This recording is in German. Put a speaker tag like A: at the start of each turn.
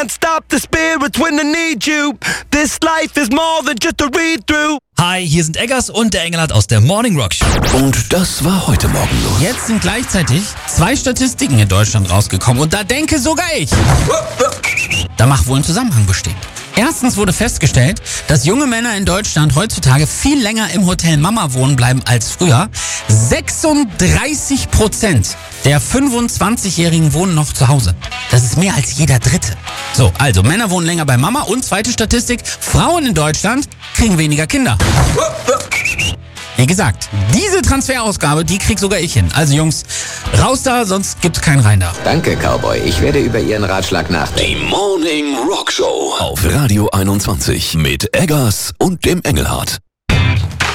A: Stop the spirits when they need you. This life is more than just a read-through.
B: Hi, hier sind Eggers und der Engelhardt aus der Morning Rock Show.
C: Und das war heute Morgen los.
D: Jetzt sind gleichzeitig 2 Statistiken in Deutschland rausgekommen und da denke sogar ich, da mag wohl ein Zusammenhang bestehen. Erstens wurde festgestellt, dass junge Männer in Deutschland heutzutage viel länger im Hotel Mama wohnen bleiben als früher. 36% der 25-Jährigen wohnen noch zu Hause. Das ist mehr als jeder Dritte. So, also Männer wohnen länger bei Mama und zweite Statistik, Frauen in Deutschland kriegen weniger Kinder. Wie gesagt, diese Transferausgabe, die krieg sogar ich hin. Also Jungs, raus da, sonst gibt's keinen rein da.
E: Danke, Cowboy. Ich werde über Ihren Ratschlag nachdenken.
C: Die Morning Rock Show auf Radio 21 mit Eggers und dem Engelhardt.